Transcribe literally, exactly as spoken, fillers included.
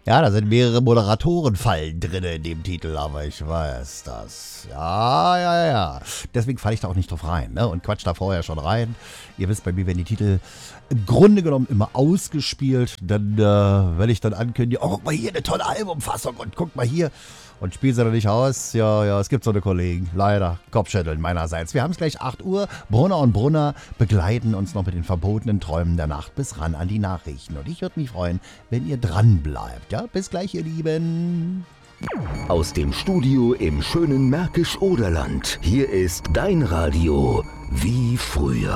Ja, da sind mehrere Moderatorenfallen drin in dem Titel, aber ich weiß das. Ja, ja, ja. Deswegen falle ich da auch nicht drauf rein, ne? Und quatsch da vorher schon rein. Ihr wisst, bei mir werden die Titel im Grunde genommen immer ausgespielt. Dann, äh, wenn ich dann ankündige, oh, guck mal hier, eine tolle Albumfassung und guck mal hier. Und spiele sie dann nicht aus. Ja, ja, es gibt so eine Kollegen. Leider. Kopfschütteln meinerseits. Wir haben es gleich acht Uhr. Brunner und Brunner begleiten uns noch mit den verbotenen Träumen der Nacht bis ran an die Nachrichten. Und ich würde mich freuen, wenn ihr dran bleibt. Ja, bis gleich, ihr Lieben. Aus dem Studio im schönen Märkisch-Oderland. Hier ist dein Radio wie früher.